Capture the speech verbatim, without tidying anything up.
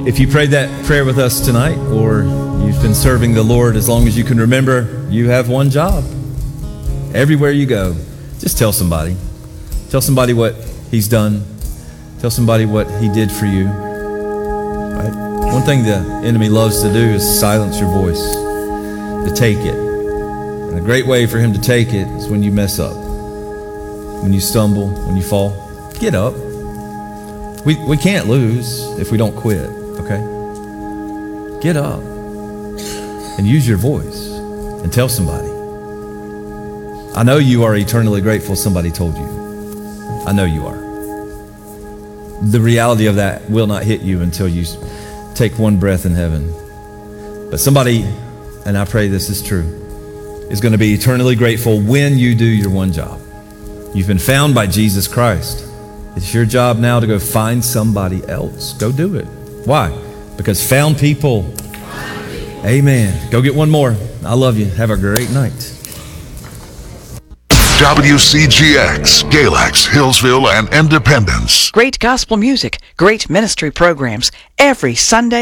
If you prayed that prayer with us tonight, or you've been serving the Lord as long as you can remember, you have one job. Everywhere you go, just tell somebody. Tell somebody what He's done. Tell somebody what He did for you. Right? One thing the enemy loves to do is silence your voice, to take it. And a great way for him to take it is when you mess up, when you stumble, when you fall. Get up. We we can't lose if we don't quit, okay? Get up and use your voice and tell somebody. I know you are eternally grateful somebody told you. I know you are. The reality of that will not hit you until you take one breath in heaven. But somebody, and I pray this is true, is going to be eternally grateful when you do your one job. You've been found by Jesus Christ. It's your job now to go find somebody else. Go do it. Why? Because found people. Amen. Go get one more. I love you. Have a great night. W C G X, Galax, Hillsville, and Independence. Great gospel music, great ministry programs, every Sunday